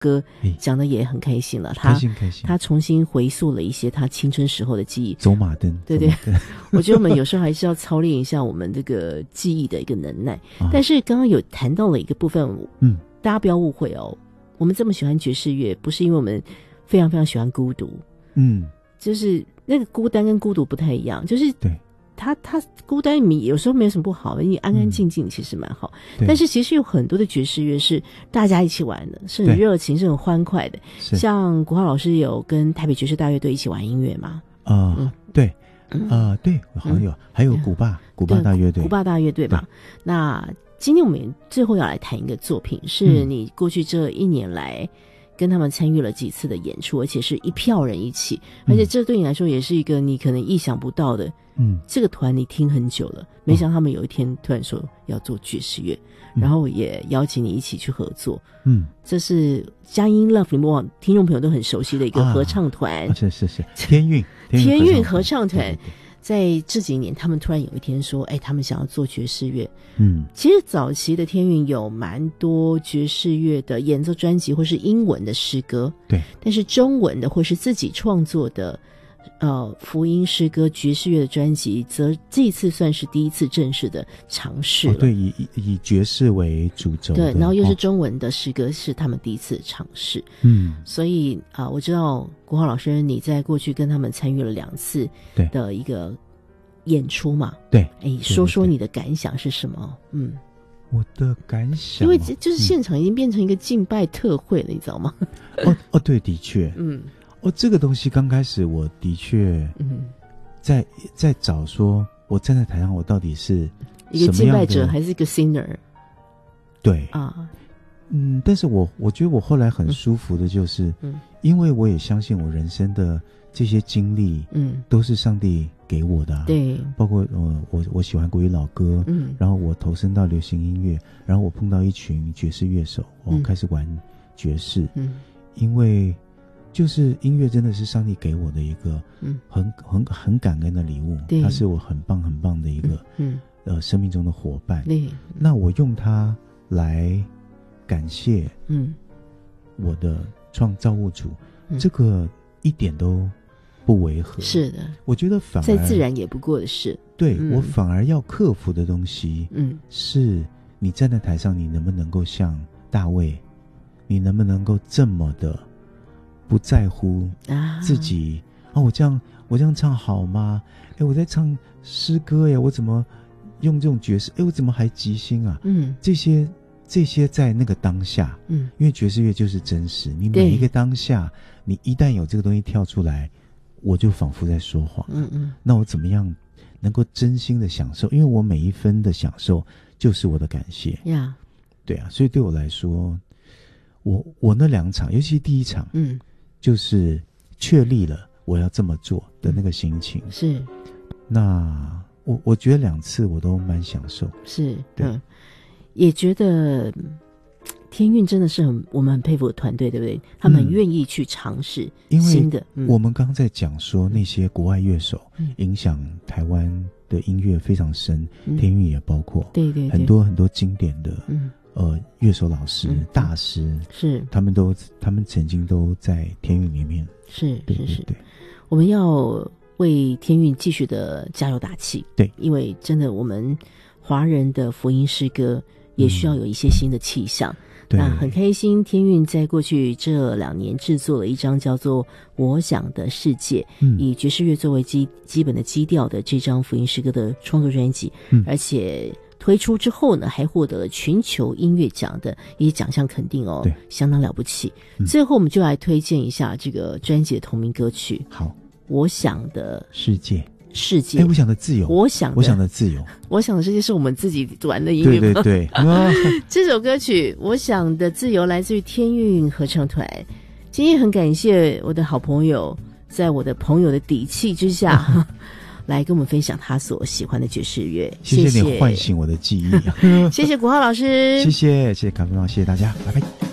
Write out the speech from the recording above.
歌讲的也很开心了， 开心他重新回溯了一些他青春时候的记忆。 走马灯， 对对，我觉得我们有时候还是要操练一下我们这个记忆的一个能耐。但是刚刚有谈到了一个部分，大家不要误会哦，我们这么喜欢爵士乐，不是因为我们非常非常喜欢孤独，就是那个孤单跟孤独不太一样，就是对。他孤单有时候没有什么不好，你安安静静其实蛮好，但是其实有很多的爵士乐是大家一起玩的，是很热情，是很欢快的。像国浩老师有跟台北爵士大乐队一起玩音乐吗？ 对，对，好像有，还有古巴大乐队， 古巴大乐队嘛。那今天我们最后要来谈一个作品，是你过去这1年来跟他们参与了几次的演出，而且是一票人一起，而且这对你来说也是一个你可能意想不到的。这个团你听很久了，没想到他们有一天突然说要做爵士乐，然后也邀请你一起去合作。这是佳音 Love， 你们听众朋友都很熟悉的一个合唱团， 是天韵合唱团。在这几年他们突然有一天说他们想要做爵士乐。其实早期的天韵有蛮多爵士乐的演奏专辑或是英文的诗歌，对，但是中文的或是自己创作的福音诗歌爵士乐的专辑则这一次算是第一次正式的尝试了。 对，以爵士为主轴的， 对，然后又是中文的诗歌，是他们第一次尝试。所以我知道国浩老师你在过去跟他们参与了2次的一个演出嘛，对，说说你的感想是什么？ 我的感想， 因为就是现场已经变成一个敬拜特会了，你知道吗？ 对，的确，这个东西刚开始我的确在找说我站在台上我到底是一个敬拜者还是一个 singer。 对但是我觉得我后来很舒服的就是因为我也相信我人生的这些经历都是上帝给我的对，包括我喜欢国语老歌然后我投身到流行音乐，然后我碰到一群爵士乐手我开始玩爵士因为就是音乐真的是上帝给我的一个很感恩的礼物，它是我很棒很棒的一个生命中的伙伴。那我用它来感谢我的造物主，这个一点都不违和。是的，我觉得反而再自然也不过的事。 对，我反而要克服的东西是你站在台上你能不能够像大卫，你能不能够这么的不在乎自己我这样唱好吗？我在唱诗歌我怎么用这种爵士我怎么还即兴啊？这些在那个当下因为爵士乐就是真实，你每一个当下你一旦有这个东西跳出来，我就仿佛在说谎那我怎么样能够真心的享受？因为我每一分的享受就是我的感谢对啊，所以对我来说我那2场，尤其第一场就是确立了我要这么做的那个心情是。那我觉得2次我都蛮享受，是对也觉得天韵真的是我们很佩服的团队，对不对？他们很愿意去尝试新的。 我们刚在讲说那些国外乐手影响台湾的音乐非常深，天韵也包括，对，很多很多经典的乐手老师大师是他们曾经都在天韵里面。是， 我们要为天韵继续的加油打气。对，因为真的我们华人的福音诗歌也需要有一些新的气象。那很开心天韵在过去这2年制作了一张叫做《我想的世界》以爵士乐作为基本的基调的这张福音诗歌的创作专辑而且推出之后呢还获得了全球音乐奖的一些奖项肯定对，相当了不起最后我们就来推荐一下这个专辑的同名歌曲。好，我想的世界， 我想的自由，我想的自由， 我想的世界是我们自己玩的音乐吗？对这首歌曲我想的自由来自于天韵合唱团。今天很感谢我的好朋友在我的朋友的底气之下来跟我们分享他所喜欢的爵士乐。 谢谢你唤醒我的记忆谢谢国浩老师， 谢谢卡夫老，谢谢大家，拜拜。